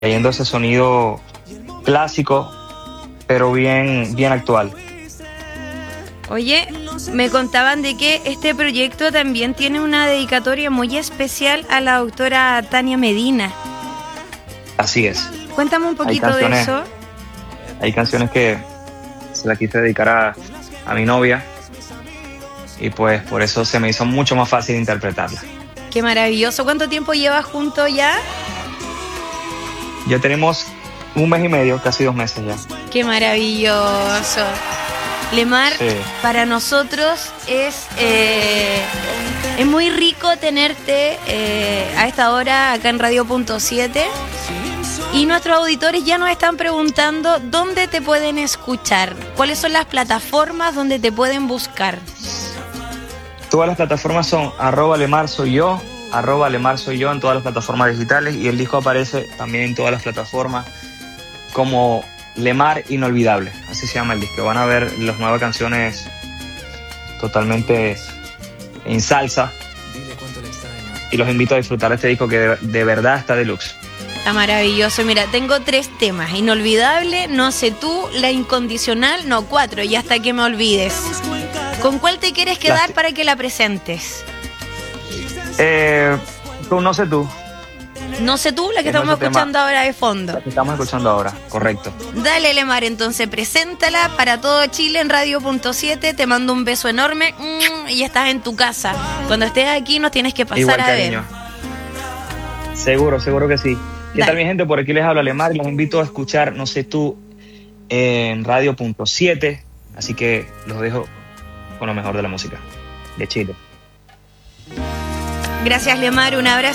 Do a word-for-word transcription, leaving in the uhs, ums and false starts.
trayendo ese sonido clásico, pero bien, bien actual. Oye, me contaban de que este proyecto también tiene una dedicatoria muy especial a la doctora Tania Medina. Así es. Cuéntame un poquito de eso. Hay canciones que se las quise dedicar a, a mi novia y pues por eso se me hizo mucho más fácil interpretarla. Qué maravilloso. ¿Cuánto tiempo llevas juntos ya? Ya tenemos un mes y medio, casi dos meses ya. Qué maravilloso. Lemar, sí. Para nosotros es, eh, es muy rico tenerte eh, a esta hora acá en Radio Punto siete. Y nuestros auditores ya nos están preguntando dónde te pueden escuchar, cuáles son las plataformas donde te pueden buscar. Todas las plataformas son arroba Lemar soy yo, arroba Lemar soy yo en todas las plataformas digitales, y el disco aparece también en todas las plataformas como Lemar Inolvidable, así se llama el disco. Van a ver las nuevas canciones totalmente en salsa. Dile cuánto le extraño. Y los invito a disfrutar de este disco que de, de verdad está deluxe. Está maravilloso. Mira, tengo tres temas: Inolvidable, No sé tú, La Incondicional, no, cuatro, y Hasta que me olvides. ¿Con cuál te quieres quedar la... para que la presentes? Eh, tú, No sé tú. No sé tú, la que estamos escuchando tema, ahora de fondo. La que estamos escuchando ahora, correcto. Dale, Lemar, entonces preséntala para todo Chile en Radio Punto siete. Te mando un beso enorme y estás en tu casa. Cuando estés aquí nos tienes que pasar Igual, a cariño. ver. Seguro, seguro que sí. ¿Qué Dale. tal, mi gente? Por aquí les habla Lemar y los invito a escuchar No sé tú en Radio Punto siete. Así que los dejo con lo mejor de la música de Chile. Gracias, Lemar. Un abrazo.